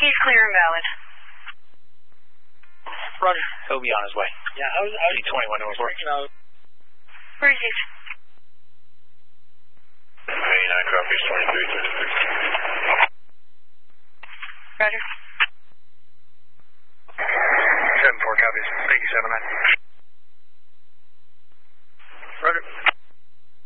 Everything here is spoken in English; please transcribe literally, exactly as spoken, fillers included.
He's clear and valid. Roger. He'll be on his way. Yeah, I was, I was twenty-one to report. out. Where is he? eighty-nine copies, twenty-three thirty-six. Roger. seven four copies. Thank you, seven nine.